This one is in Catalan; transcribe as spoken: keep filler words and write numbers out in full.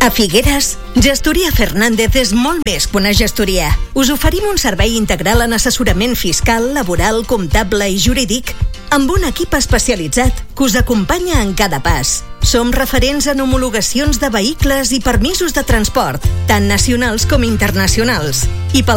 A Figueres, Gestoria Fernández és molt més que una gestoria. Us oferim un servei integral en assessorament fiscal, laboral, comptable i jurídic, amb un equip especialitzat que us acompanya en cada pas. Som referents en homologacions de vehicles i permisos de transport, tant nacionals com internacionals. I pel